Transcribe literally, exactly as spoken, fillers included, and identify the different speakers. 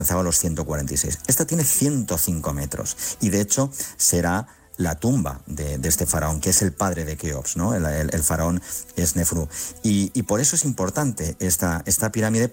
Speaker 1: alcanzaba los ciento cuarenta y seis. Esta tiene ciento cinco metros y de hecho será la tumba de, de este faraón, que es el padre de Keops, ¿no? El, el, el faraón es Nefru. Y, y por eso es importante esta, esta pirámide,